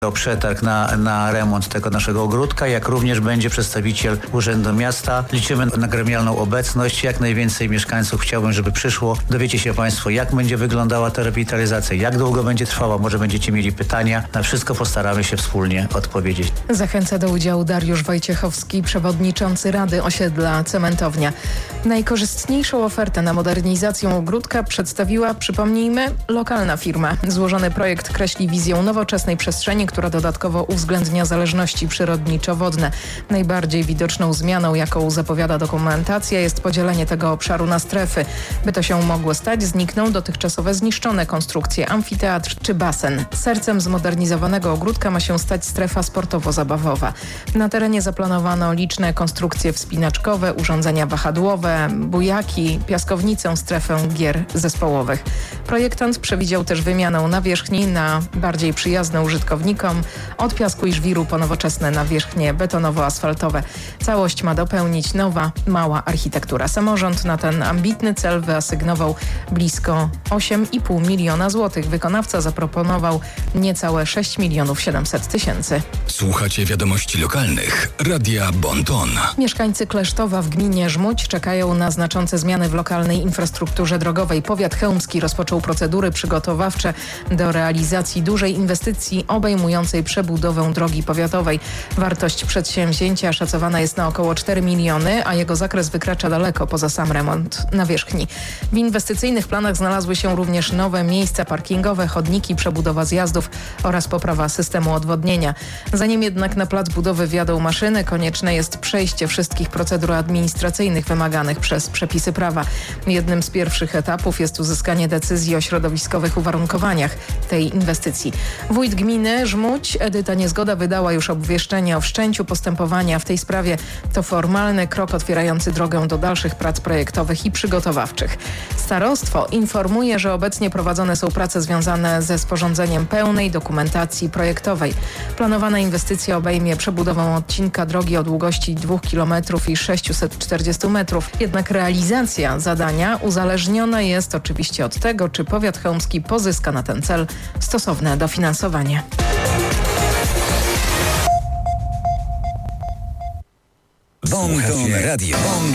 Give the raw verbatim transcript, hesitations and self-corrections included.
o przetarg na, na remont tego naszego ogródka, jak również będzie przedstawiciel Urzędu Miasta. Liczymy na gremialną obecność, jak najwięcej mieszkańców chciałbym, żeby przyszło. Dowiecie się Państwo, jak będzie wyglądała ta rewitalizacja, jak długo będzie trwała, może będziecie mieli pytania. Na wszystko postaramy się wspólnie odpowiedzieć. Zachęca do udziału Dariusz Wojciechowski, przewodniczący Rady Osiedla Cementownia. Najkorzystniejszą ofertę na modernizację ogródka przedstawiła, przypomnijmy, lokalna firma. Złożony projekt kreśli wizję nowoczesnej przestrzeni, która dodatkowo uwzględnia zależności przyrodniczo-wodne. Najbardziej widoczną zmianą, jaką zapowiada dokumentacja, jest podzielenie tego obszaru na strefy. By to się mogło stać, znikną dotychczasowe zniszczone konstrukcje, amfiteatr czy basen. Sercem zmodernizowanego ogródka ma się stać strefa sportowo-zabawowa. Na terenie zaplanowano liczne konstrukcje wspinaczkowe, urządzenia wahadłowe, bujaki, piaskownicę, strefę gier zespołowych. Projektant przewidział też wymianę nawierzchni na bardziej przyjazne użytkownikom, od piasku i żwiru po nowoczesne nawierzchnie betonowo-asfaltowe. Całość ma dopełnić nowa, mała architektura. Samorząd na ten ambitny cel wyasygnował blisko osiem i pół miliona złotych. Wykonawca zaproponował niecałe sześć milionów siedemset tysięcy. Słuchacie wiadomości lokalnych. Radia Bon Ton. Mieszkańcy Klesztowa w gminie Żmudź czekają na znaczące zmiany w lokalnej infrastrukturze drogowej. Powiat chełmski rozpoczął procedury przygotowawcze do realizacji dużej inwestycji obejmującej przebudowę drogi powiatowej. Wartość przedsięwzięcia szacowana jest na około cztery miliony, a jego zakres wykracza daleko poza sam remont nawierzchni. W inwestycyjnych planach znalazły się również nowe miejsca parkingowe, chodniki, przebudowa zjazdów oraz poprawa systemu odwodnienia. Zanim jednak na plac budowy wjadą maszyny, konieczne jest przejście wszystkich procedur administracyjnych wymaganych przez przepisy prawa. Jednym z pierwszych etapów jest uzyskanie decyzji o środowiskowych uwarunkowaniach tej inwestycji. Wójt gminy Żmudź Edyta Niezgoda wydała już obwieszczenie o wszczęciu postępowania w tej sprawie. To formalny krok otwierający drogę do dalszych prac projektowych i przygotowawczych. Starostwo informuje, że obecnie prowadzone są prace związane ze sporządzeniem pełnej dokumentacji projektowej. Planowana inwestycja obejmie przebudowę odcinka drogi o długości dwóch kilometrów i sześciuset czterdziestu metrów. Jednak realizacja zadania uzależniona jest oczywiście od tego, czy powiat chełmski pozyska na ten cel stosowne dofinansowanie. Bon Ton Radio.